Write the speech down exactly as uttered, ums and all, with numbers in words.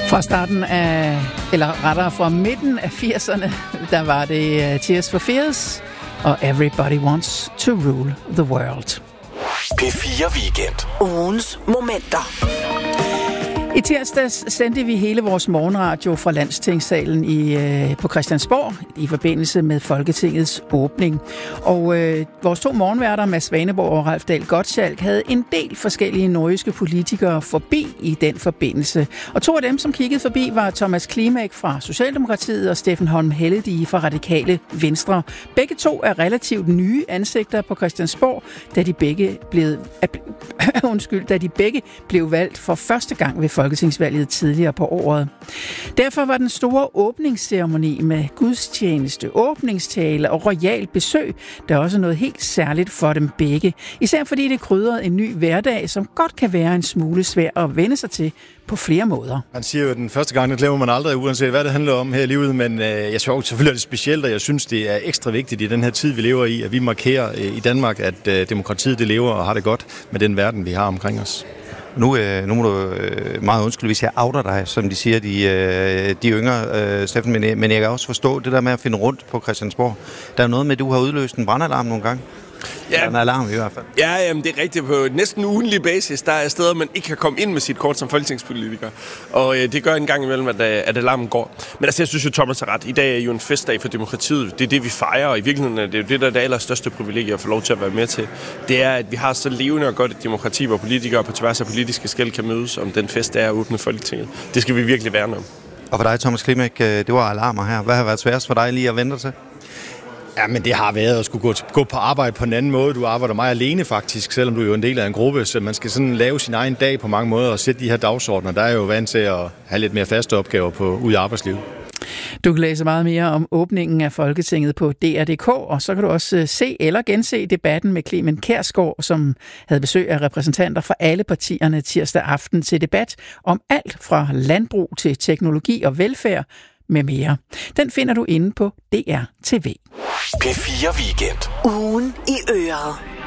Fra starten af, eller rettere fra midten af firserne, der var det uh, Tears for Fears og Everybody Wants to Rule the World. P fire Weekend. Ugens momenter. I tirsdags sendte vi hele vores morgenradio fra Landstingssalen i, øh, på Christiansborg i forbindelse med Folketingets åbning. Og øh, vores to morgenværter, Mads Svaneborg og Ralf Dahl Gottschalk, havde en del forskellige nordjyske politikere forbi i den forbindelse. Og to af dem, som kiggede forbi, var Thomas Klimek fra Socialdemokratiet og Steffen Holm Helledige fra Radikale Venstre. Begge to er relativt nye ansigter på Christiansborg, da de begge blev, undskyld, da de begge blev valgt for første gang ved Folketingsvalget tidligere på året. Derfor var den store åbningsceremoni med gudstjeneste, åbningstale og royal besøg, der er også noget helt særligt for dem begge. Især fordi det krydrede en ny hverdag, som godt kan være en smule svær at vende sig til på flere måder. Man siger jo, at den første gang, der glemmer man aldrig, uanset hvad det handler om her i livet, men øh, jeg synes selvfølgelig er det specielt, og jeg synes, det er ekstra vigtigt i den her tid, vi lever i, at vi markerer øh, i Danmark, at øh, demokratiet det lever og har det godt med den verden, vi har omkring os. Nu, øh, nu må du øh, meget undskylde, hvis jeg outer dig, som de siger, de, øh, de yngre, øh, Steffen, men, men jeg kan også forstå det der med at finde rundt på Christiansborg. Der er noget med, at du har udløst en brandalarm nogle gange. Ja, en alarm i hvert fald. Ja, jamen, det er rigtigt. På næsten ugenlig basis, der er steder, man ikke kan komme ind med sit kort som folketingspolitiker. Og øh, det gør en gang imellem, at, at alarmen går. Men altså, jeg synes jo, Thomas har ret. I dag er jo en festdag for demokratiet. Det er det, vi fejrer, og i virkeligheden er det jo det, der er det allerstørste privilegie at få lov til at være med til. Det er, at vi har så levende og godt et demokrati, hvor politikere på tværs af politiske skel kan mødes om den fest, der er at åbne Folketinget. Det skal vi virkelig værne om. Og for dig, Thomas Klimek, det var alarmer her. Hvad har været sværest for dig lige at vente til? Ja, men det har været at skulle gå, gå på arbejde på en anden måde. Du arbejder meget alene faktisk, selvom du er jo en del af en gruppe, så man skal sådan lave sin egen dag på mange måder og sætte de her dagsordner. Der er jo vant til at have lidt mere faste opgaver på, ude i arbejdslivet. Du kan læse meget mere om åbningen af Folketinget på D R punktum D K, og så kan du også se eller gense debatten med Clement Kjærsgaard, som havde besøg af repræsentanter fra alle partierne tirsdag aften til debat om alt fra landbrug til teknologi og velfærd med mere. Den finder du inde på D R T V. P fire Weekend. Ugen i øret.